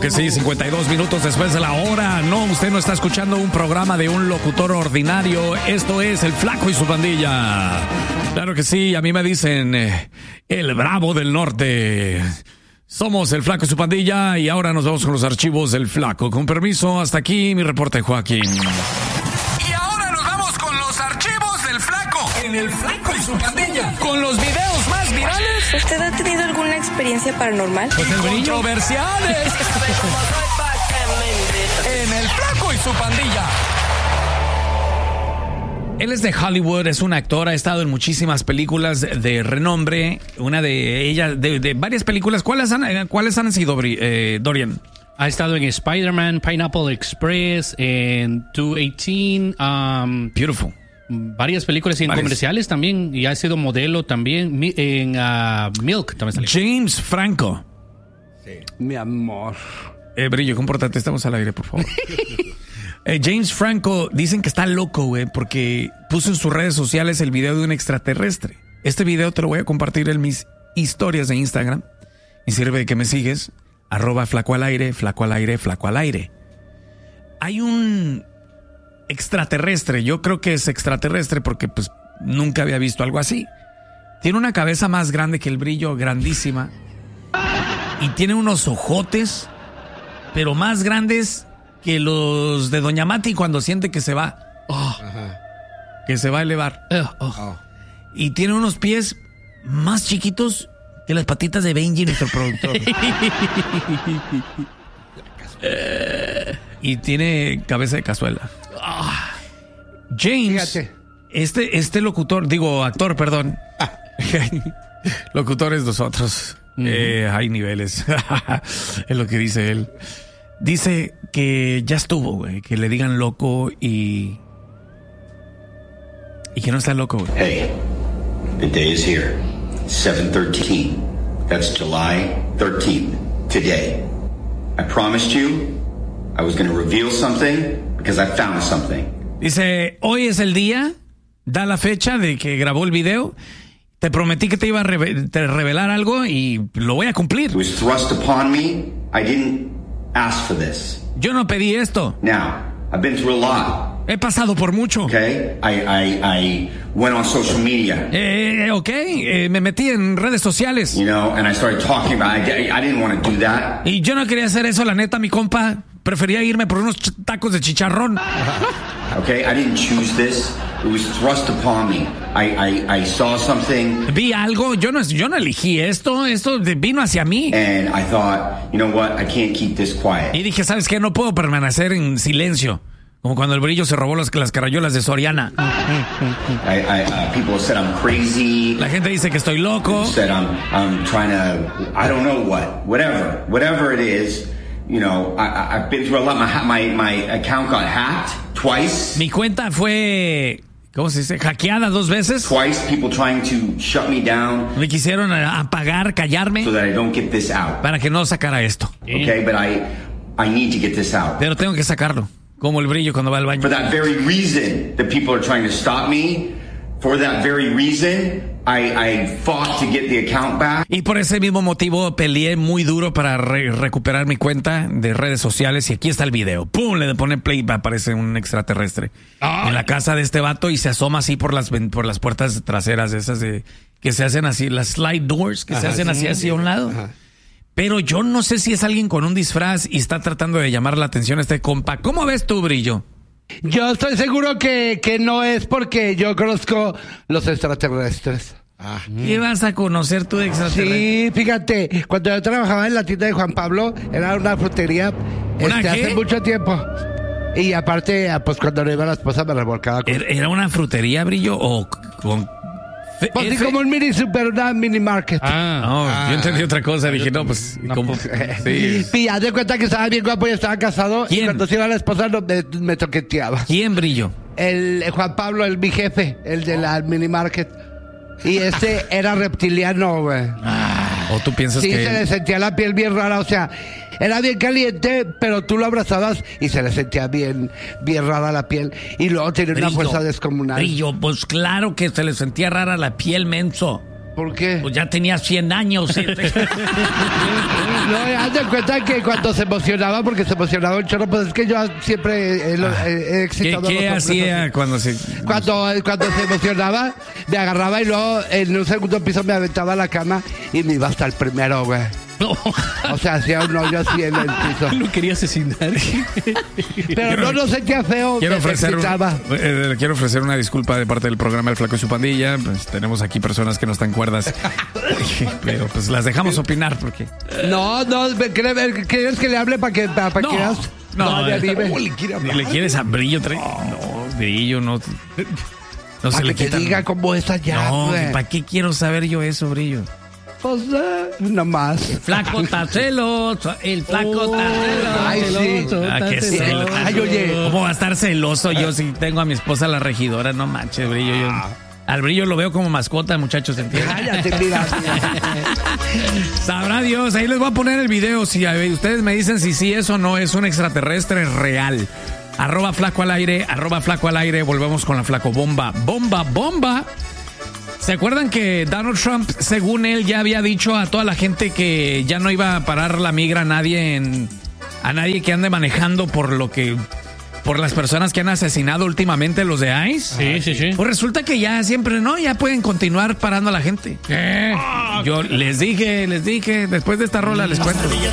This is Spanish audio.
que sí, 52 minutos después de la hora. No, usted no está escuchando un programa de un locutor ordinario. Esto es El Flaco y su Pandilla. Claro que sí, a mí me dicen el Bravo del Norte. Somos El Flaco y su Pandilla y ahora nos vamos con los archivos del Flaco. Con permiso, hasta aquí mi reporte, Joaquín. Y ahora nos vamos con los archivos del Flaco. En El Flaco y su Pandilla. Con los videos más virales. ¿Usted ha tenido alguna experiencia paranormal? Pues el brillo. Controversiales. En El Flaco y su Pandilla. Él es de Hollywood, es un actor, ha estado en muchísimas películas de renombre. Una de ellas, de varias películas. ¿Cuáles han sido, Dorian? Ha estado en Spider-Man, Pineapple Express, en 218. Beautiful. Varias películas y en comerciales también. Y ha sido modelo también. En Milk también salió. James Franco. Sí. Mi amor. Brillo, compórtate, estamos al aire, por favor. James Franco, dicen que está loco, güey, porque puso en sus redes sociales el video de un extraterrestre. Este video te lo voy a compartir en mis historias de Instagram. Y sirve de que me sigues. @flaco al aire, flaco al aire, flaco al aire. Hay un extraterrestre, yo creo que es extraterrestre porque pues nunca había visto algo así. Tiene una cabeza más grande que el brillo, grandísima. Y tiene unos ojotes, pero más grandes que los de Doña Mati cuando siente que se va. Que se va a elevar. Y tiene unos pies más chiquitos que las patitas de Benji, nuestro productor. Y tiene cabeza de cazuela. James, fíjate. Este locutor, actor, perdón. Locutores nosotros. Hay niveles. Es lo que dice él. Dice que ya estuvo, güey, que le digan loco y que no está loco, güey. Hey, the day is here. 7/13. That's July 13th. Today. I promised you I was going to reveal something because I found something. Dice, hoy es el día, da la fecha de que grabó el video. Te prometí que te iba a revelar algo y lo voy a cumplir. It was thrust upon me. I didn't ask for this. Yo no pedí esto. Now, I've been through a lot. He pasado por mucho. Okay, I went on social media. Me metí en redes sociales. You know, and I started talking about I didn't want to do that. Y yo no quería hacer eso, la neta, mi compa. Prefería irme por unos tacos de chicharrón. Okay, I didn't choose this. It was thrust upon me. I saw something. Vi algo, yo no elegí esto vino hacia mí. And I thought, you know what, I can't keep this quiet. Y dije, ¿sabes qué? No puedo permanecer en silencio. Como cuando el brillo se robó las carayolas de Soriana. People said I'm crazy. La gente dice que estoy loco. Said I'm trying to, I don't know whatever it is. You know, I've been through a lot. My account got hacked twice. Mi cuenta fue, ¿cómo se dice? Hackeada 2 veces. Twice, people trying to shut me down. Me quisieron apagar, callarme. So that I don't get this out. Para que no sacara esto. Okay, but I need to get this out. Pero tengo que sacarlo. Como el brillo cuando va al baño. For that very reason, the people are trying to stop me. For that very reason, I fought to get the account back. Y por ese mismo motivo peleé muy duro para recuperar mi cuenta de redes sociales. Y aquí está el video. ¡Pum! Le pone play y aparece un extraterrestre en la casa de este vato y se asoma así por las puertas traseras esas que se hacen así, las slide doors que se hacen así a un lado. Ajá. Pero yo no sé si es alguien con un disfraz y está tratando de llamar la atención a este compa. ¿Cómo ves tú, Brillo? Yo estoy seguro que no es porque yo conozco los extraterrestres. ¿Qué vas a conocer tú de extraterrestres? Sí, fíjate, cuando yo trabajaba en la tienda de Juan Pablo, era una frutería hace mucho tiempo. Y aparte, pues cuando no iba la esposa me revolcaba. ¿Era una frutería, Brillo? ¿O con...? Pues sí, como un mini market. Yo entendí otra cosa. Dije, no, pues... sí. Y haz de cuenta que estaba bien guapo y estaba casado. ¿Quién? Y cuando se iba la esposa me toqueteaba. ¿Quién, Brillo? El Juan Pablo, mi jefe, el de la mini market. Y era reptiliano, güey. ¿O tú piensas que...? Sí, se le sentía la piel bien rara, o sea... Era bien caliente, pero tú lo abrazabas y se le sentía bien rara la piel. Y luego tenía una fuerza descomunal. Brillo, pues claro que se le sentía rara la piel, menso. ¿Por qué? Pues ya tenía 100 años. No, haz de cuenta que cuando se emocionaba, porque se emocionaba un chorro, pues es que yo siempre he excitado ¿Qué a los hombres hacía así. cuando se...? Cuando se emocionaba, me agarraba y luego en un segundo piso me aventaba a la cama y me iba hasta el primero, güey. No. O sea, hacía un hoyo así en el piso. Lo quería asesinar. Pero no sé qué feo. Quiero me excitaba. quiero ofrecer una disculpa de parte del programa El Flaco y su Pandilla. Pues tenemos aquí personas que no están cuerdas. Pero pues las dejamos opinar porque... No, ¿quieres que le hable para que No, quieras? no, ya dime. ¿Le quieres a Brillo? No, Brillo no... No Para se le que te quita. diga cómo es allá, No, güey. ¿para qué quiero saber yo eso, Brillo? Pues nomás. Flaco está celoso, el flaco está celoso. Ay, sí. Qué celoso. Ay, oye. ¿Cómo va a estar celoso yo si tengo a mi esposa la regidora? No manches, Brillo. Al Brillo lo veo como mascota, muchachos, ¿entienden? Cállate, mira. Sabrá Dios, ahí les voy a poner el video. Si ustedes me dicen si sí es o no es un extraterrestre real. @flaco al aire, volvemos con la Flaco Bomba. Bomba. ¿Se acuerdan que Donald Trump, según él, ya había dicho a toda la gente que ya no iba a parar la migra a nadie que ande manejando por las personas que han asesinado últimamente los de ICE? Sí. Pues resulta que ya siempre ya pueden continuar parando a la gente. Yo les dije, después de esta rola les cuento.